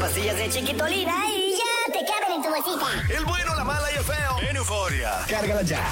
pastillas de Chiquitolina y ya te caben en tu bolsita. El bueno, la mala y el feo. En Euforia. Cárgala ya.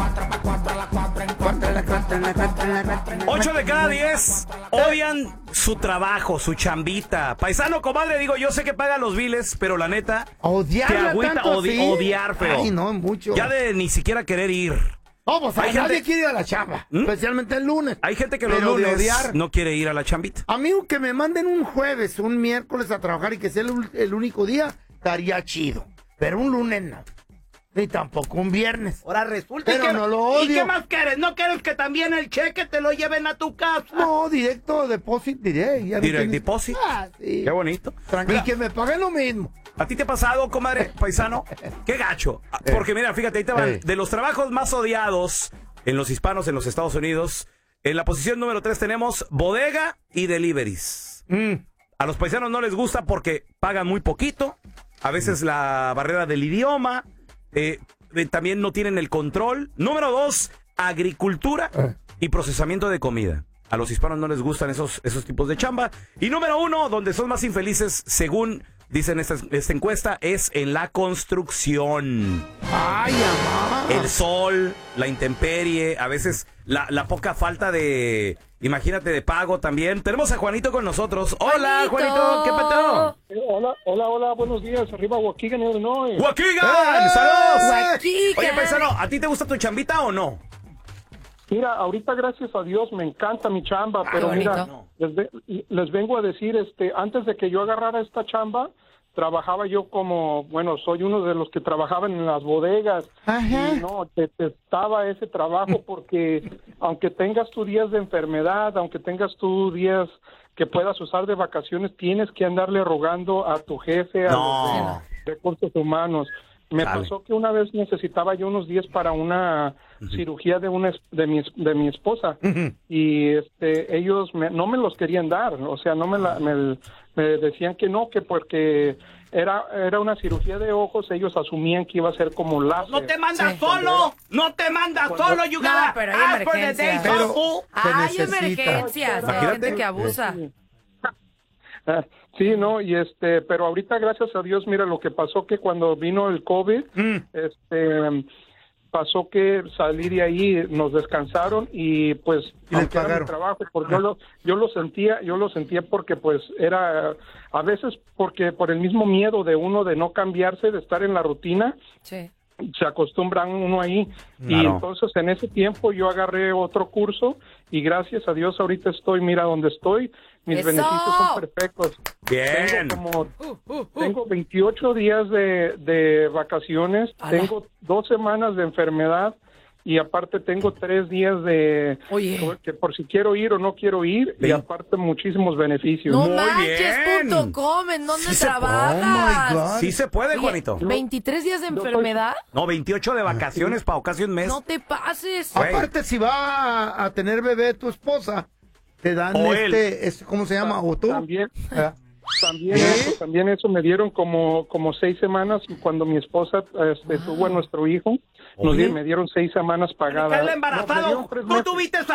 8 de cada 10 odian su trabajo, su chambita. Paisano, comadre, digo, yo sé que paga los biles, pero la neta, te agüita odiar, feo. Ay, no, mucho. Ya de ni siquiera querer ir. No, pues Hay nadie gente- quiere ir a la chamba, especialmente el lunes. Hay gente que los Pero de lunes odiar. no quiere ir a la chambita. Amigo, que me manden un jueves, un miércoles a trabajar y que sea el único día, estaría chido. Pero un lunes no. Ni tampoco un viernes. Ahora resulta Pero que no lo odio. ¿Y qué más quieres? ¿No quieres que también el cheque te lo lleven a tu casa? No, directo deposit, diré. Ya no Direct tienes- deposit. Ah, sí. Qué bonito. Tranquilo. Y que me paguen lo mismo. ¿A ti te ha pasado, comadre, paisano? Qué gacho. Porque mira, fíjate, ahí te van. De los trabajos más odiados en los hispanos en los Estados Unidos, en la posición número 3 tenemos bodega y deliveries. A los paisanos no les gusta porque pagan muy poquito. A veces la barrera del idioma. También no tienen el control. Número 2, agricultura y procesamiento de comida. A los hispanos no les gustan esos tipos de chamba. Y número 1, donde son más infelices, según dicen esta encuesta, es en la construcción. Ay, amá. El sol, la intemperie, a veces la poca falta de, imagínate, de pago también. Tenemos a Juanito con nosotros. Hola, Juanito, ¿qué pasó? Hola, buenos días. Arriba, Waukegan, Illinois. ¡Waukegan! ¡Saludos! Waukegan. Oye, paisano, ¿a ti te gusta tu chambita o no? Mira, ahorita gracias a Dios me encanta mi chamba, pero mira, les vengo a decir, antes de que yo agarrara esta chamba, trabajaba yo soy uno de los que trabajaban en las bodegas. Ajá. Y no, detestaba ese trabajo porque aunque tengas tus días de enfermedad, aunque tengas tus días que puedas usar de vacaciones, tienes que andarle rogando a tu jefe, a los de recursos humanos. Me pasó que una vez necesitaba yo unos días para una cirugía de mi esposa y ellos no me los querían dar, o sea, no me decían que no, que porque era una cirugía de ojos, ellos asumían que iba a ser como láser. ¡No te mandas solo! ¡No te mandas solo, you gotta No, pero hay ask for the emergencias. days off. Hay necesita. emergencias, hay gente que abusa. Sí, no, y pero ahorita gracias a Dios, mira lo que pasó que cuando vino el COVID, pasó que salí de ahí, nos descansaron y pues les aunque era pagaron. mi trabajo, porque yo lo sentía porque pues era a veces porque por el mismo miedo de uno de no cambiarse, de estar en la rutina. Sí. Se acostumbran uno ahí y Claro. entonces en ese tiempo yo agarré otro curso y gracias a Dios ahorita mira donde estoy, mis ¡Eso! beneficios son perfectos. Bien. Tengo 28 días de vacaciones, tengo 2 semanas de enfermedad y aparte tengo 3 días de que por si quiero ir o no quiero ir y aparte muchísimos beneficios. No Muy manches.com, ¿en dónde Sí se puede. trabajas? Oh, my God. Sí se puede, Oye, Juanito. 23 días de enfermedad. No, 28 de vacaciones para casi un mes. No te pases. Güey. Aparte, si va a tener bebé tu esposa, te dan O él. ¿cómo se llama? ¿O tú? También, Ah. también eso me dieron como 6 semanas cuando mi esposa tuvo a nuestro hijo, me dieron 6 semanas pagadas. Carla No, me embarazado. dieron 3 Tú meses. tuviste